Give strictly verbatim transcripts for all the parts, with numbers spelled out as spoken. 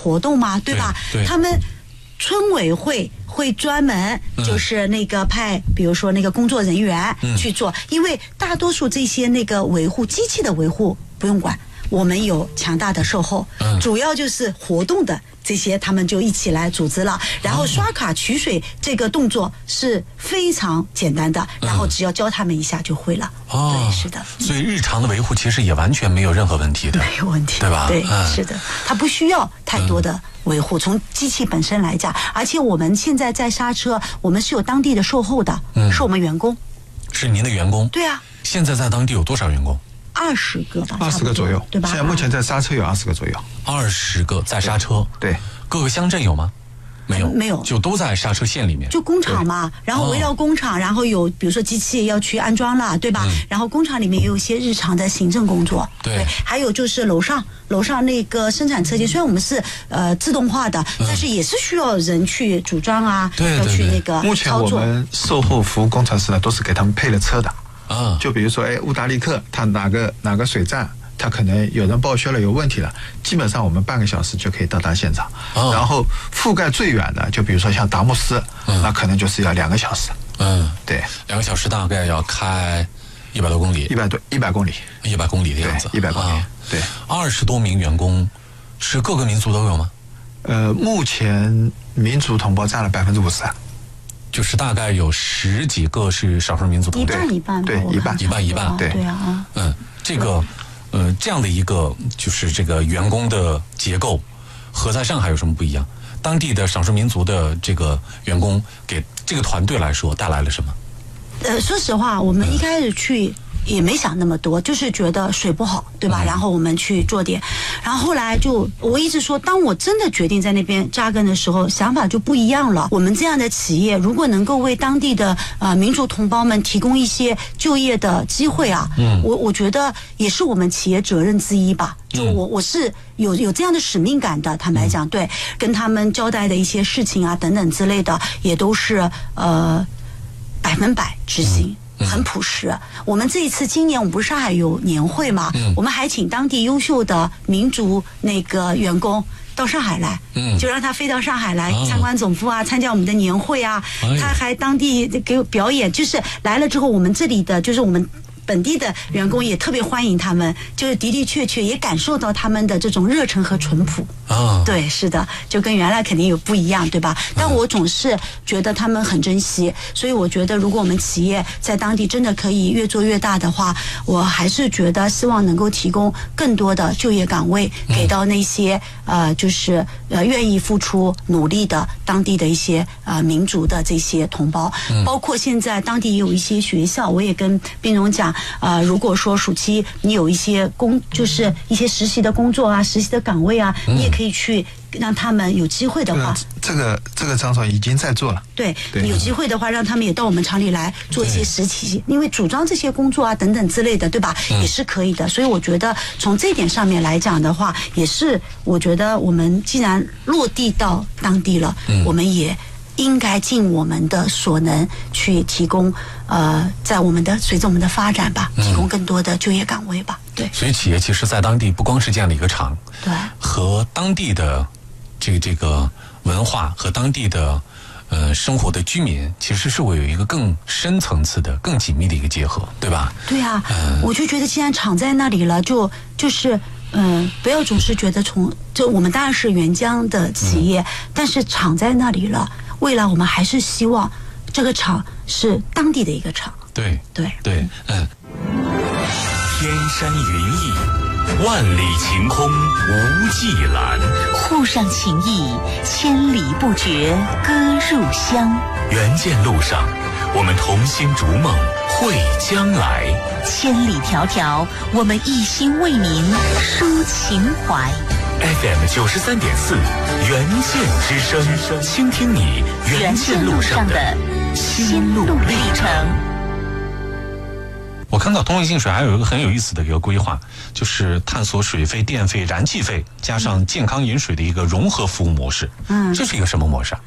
活动嘛，对吧？ 对对他们村委会会专门就是那个派，嗯、比如说那个工作人员去做，嗯、因为大多数这些那个维护机器的维护不用管，我们有强大的售后，嗯、主要就是活动的这些他们就一起来组织了，然后刷卡取水这个动作是非常简单的，然后只要教他们一下就会了。哦，对，是的。 所以日常的维护其实也完全没有任何问题的， 没有问题， 对吧？ 对，嗯、是的，它不需要太多的维护。从机器本身来讲，而且我们现在在刹车，我们是有当地的售后的，嗯、是我们员工， 是您的员工。 对啊。 现在在当地有多少员工？ 二十个吧， 二十个左右， 对吧？ 现在目前在刹车有二十个左右， 二十个在刹车。 对， 各个乡镇有吗？没有， 没有， 就都在刹车线里面。 就工厂嘛，然后围绕工厂，然后有比如说机器要去安装了，对吧？嗯、然后工厂里面也有一些日常的行政工作， 对， 对还有就是楼上楼上那个生产车间，虽然我们是呃自动化的，嗯、但是也是需要人去组装啊， 对要去那个操作。 目前我们售后服务工程师呢，都是给他们配了车的。 啊， 就比如说，哎，乌达利克，它哪个哪个水站，它可能有人报修了，有问题了，基本上我们半个小时就可以到达现场。哦、然后覆盖最远的，就比如说像达慕斯，嗯、那可能就是要两个小时。 嗯， 对， 两个小时大概要开一百多公里， 一百多一百公里， 一百公里的样子， 一百公里。啊、对， 二十多名员工，是各个民族都有吗？ 呃，目前民族同胞占了百分之五十。 就是大概有十几个是少数民族同胞， 一半一半， 对，一半一半一半， 对对啊， 嗯，这个呃这样的一个就是这个员工的结构和在上海有什么不一样？当地的少数民族的这个员工给这个团队来说带来了什么？ 呃，说实话，我们一开始去。嗯也没想那么多，就是觉得水不好，对吧？嗯、然后我们去做点，然后后来就我一直说，当我真的决定在那边扎根的时候，想法就不一样了。我们这样的企业，如果能够为当地的呃民族同胞们提供一些就业的机会啊，嗯，我我觉得也是我们企业责任之一吧。就我我是有有这样的使命感的，坦白讲，对，跟他们交代的一些事情啊等等之类的，也都是呃百分百执行。嗯很朴实。我们这一次今年我们不是上海有年会嘛？嗯、我们还请当地优秀的民族那个员工到上海来，嗯、就让他飞到上海来参观总部啊，参加我们的年会啊。哎、他还当地给我表演，就是来了之后，我们这里的就是我们。本地的员工也特别欢迎他们，就是的的确确也感受到他们的这种热忱和淳朴啊。对，是的，就跟原来肯定有不一样，对吧？但我总是觉得他们很珍惜，所以我觉得如果我们企业在当地真的可以越做越大的话，我还是觉得希望能够提供更多的就业岗位给到那些呃，就是呃愿意付出努力的当地的一些呃民族的这些同胞，包括现在当地也有一些学校，我也跟冰荣讲。呃，如果说暑期你有一些工，就是一些实习的工作啊、实习的岗位啊，嗯、你也可以去让他们有机会的话， 这个这个张总已经在做了。 对，对有机会的话，让他们也到我们厂里来做一些实习，因为组装这些工作啊等等之类的，对吧？嗯、也是可以的。所以我觉得从这点上面来讲的话，也是我觉得我们既然落地到当地了，嗯、我们也。应该尽我们的所能去提供，呃，在我们的随着我们的发展吧，提供更多的就业岗位吧。对， 所以企业其实在当地不光是建了一个厂， 对， 和当地的这个这个文化和当地的呃生活的居民，其实是会有一个更深层次的、更紧密的一个结合，对吧？ 对啊，嗯、我就觉得既然厂在那里了，就就是。嗯，不要总是觉得从就我们当然是原浆的企业，嗯、但是厂在那里了，未来我们还是希望这个厂是当地的一个厂。 对对对，嗯。 天山云翳，万里晴空无际蓝。 沪上情谊，千里不绝歌入乡。 援建路上，我们同心逐梦，绘将来。 千里迢迢，我们一心为民，抒情怀。 F M 九十三点四，援建之声，倾听你援建路上的心路历程。 我看到通义净水还有一个很有意思的一个规划，就是探索水费、电费、燃气费加上健康饮水的一个融合服务模式。嗯，这是一个什么模式啊？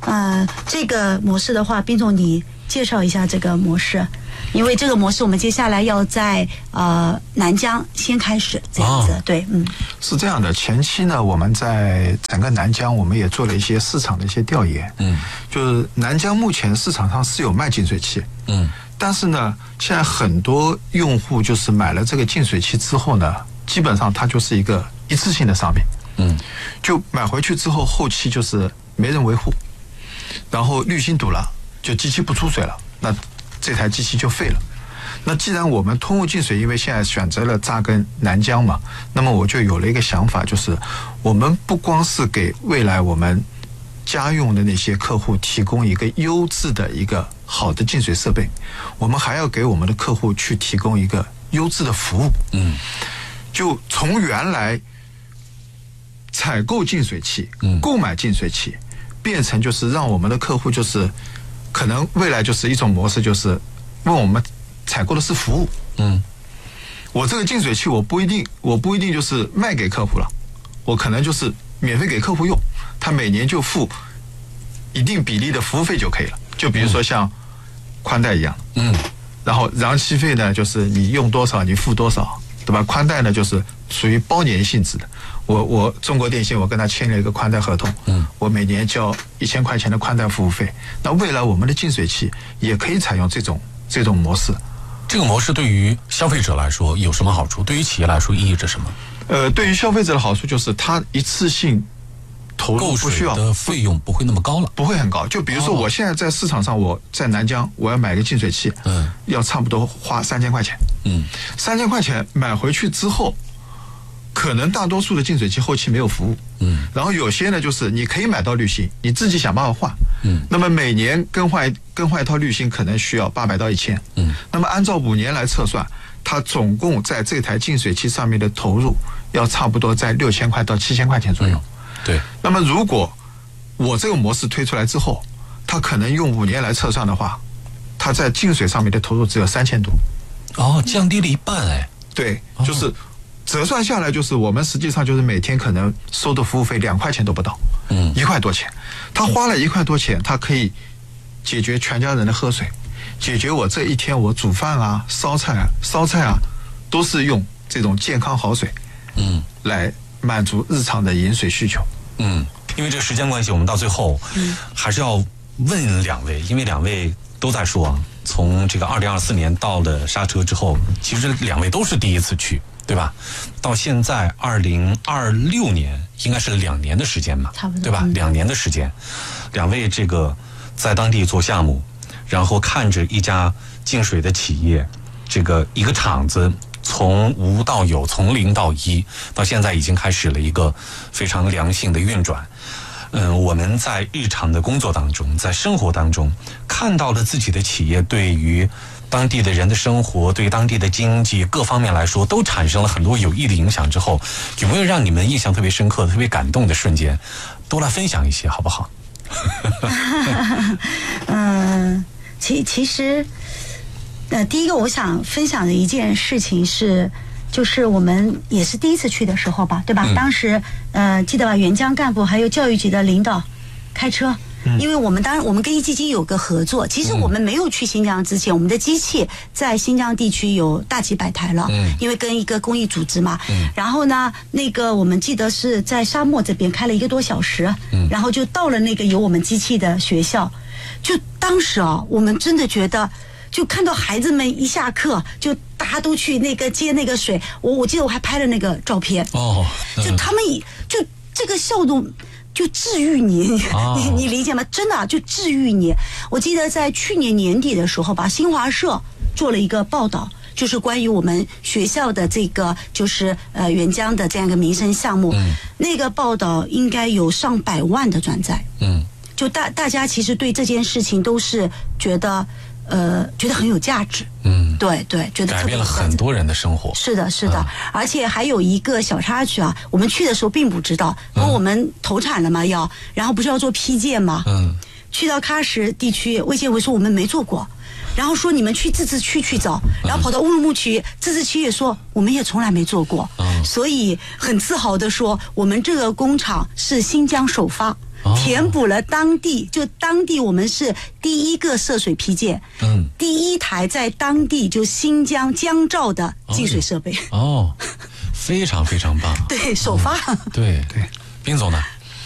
呃，这个模式的话，宾总你介绍一下这个模式，因为这个模式我们接下来要在呃南疆先开始这样子，哦、对，嗯， 是这样的。前期呢，我们在整个南疆，我们也做了一些市场的一些调研，嗯，就是南疆目前市场上是有卖净水器，嗯，但是呢，现在很多用户就是买了这个净水器之后呢，基本上它就是一个一次性的商品，嗯，就买回去之后，后期就是没人维护，然后滤芯堵了，就机器不出水了，那这台机器就废了。那既然我们通用净水因为现在选择了扎根南疆嘛，那么我就有了一个想法，就是我们不光是给未来我们家用的那些客户提供一个优质的一个好的净水设备，我们还要给我们的客户去提供一个优质的服务。嗯，就从原来采购净水器、购买净水器，变成就是让我们的客户就是可能未来就是一种模式，就是问我们采购的是服务。嗯，我这个净水器我不一定我不一定就是卖给客户了，我可能就是免费给客户用，他每年就付一定比例的服务费就可以了。就比如说像宽带一样，嗯，然后燃气费呢，就是你用多少你付多少，对吧？宽带呢就是属于包年性质的。我我中国电信我跟他签了一个宽带合同，嗯，我每年交一千块钱的宽带服务费。那未来我们的净水器也可以采用这种这种模式。 这个模式对于消费者来说有什么好处？对于企业来说意义着什么？ 呃，对于消费者的好处就是它一次性投入不需要的费用不会那么高了， 不会很高。就比如说我现在在市场上，我在南疆我要买个净水器，嗯，要差不多花三千块钱，嗯，三千块钱买回去之后，可能大多数的净水器后期没有服务，嗯，然后有些呢就是你可以买到滤芯，你自己想办法换，嗯，那么每年更换更换一套滤芯可能需要八百到一千，嗯，那么按照五年来测算，它总共在这台净水器上面的投入要差不多在六千块到七千块钱左右，嗯， 对。 那么如果我这个模式推出来之后，它可能用五年来测算的话，它在净水上面的投入只有三千多， 哦，降低了一半哎， 对，就是。折算下来就是我们实际上就是每天可能收的服务费两块钱都不到，嗯，一块多钱，他花了一块多钱，他可以解决全家人的喝水，解决我这一天我煮饭啊、烧菜啊、烧菜啊，都是用这种健康好水，嗯，来满足日常的饮水需求。 嗯，因为这个时间关系，我们到最后还是要问两位，因为两位都在说啊，从这个二零二四年到了刹车之后，其实两位都是第一次去。对吧？到现在二零二六年应该是两年的时间嘛， 差不多， 对吧？两年的时间，两位这个在当地做项目，然后看着一家净水的企业，这个一个厂子从无到有，从零到一，到现在已经开始了一个非常良性的运转。嗯，我们在日常的工作当中，在生活当中看到了自己的企业对于当地的人的生活，对当地的经济各方面来说都产生了很多有益的影响之后，有没有让你们印象特别深刻特别感动的瞬间？都来分享一些好不好？ 嗯，其其实呃第一个我想分享的一件事情是，就是我们也是第一次去的时候吧，对吧？嗯、当时呃记得吧，援疆干部还有教育局的领导开车。因为我们当然我们跟一基金有个合作，其实我们没有去新疆之前，我们的机器在新疆地区有大几百台了，嗯，因为跟一个公益组织嘛，嗯，然后呢，那个我们记得是在沙漠这边开了一个多小时，嗯，然后就到了那个有我们机器的学校，就当时啊，我们真的觉得，就看到孩子们一下课就大家都去那个接那个水，我我记得我还拍了那个照片，哦，嗯、就他们就这个效果。就治愈你，哦、你你理解吗？真的、啊、就治愈你。我记得在去年年底的时候吧，新华社做了一个报道，就是关于我们学校的这个就是呃援疆的这样一个民生项目。嗯、那个报道应该有上百万的转载。嗯，就大大家其实对这件事情都是觉得呃觉得很有价值。嗯，对对，觉得改变了很多人的生活。 是的，是的，嗯、而且还有一个小插曲啊，我们去的时候并不知道，因为我们投产了嘛，要然后不是要做批件嘛，嗯，去到喀什地区，卫健委说我们没做过，然后说你们去自治区去找，然后跑到乌鲁木齐自治区也说我们也从来没做过，嗯，所以很自豪的说我们这个工厂是新疆首发。 填补了当地，就当地我们是第一个涉水批件， 嗯， 第一台在当地就新疆江兆的净水设备。 哦，非常非常棒。 对，首发。 对对， 斌总呢？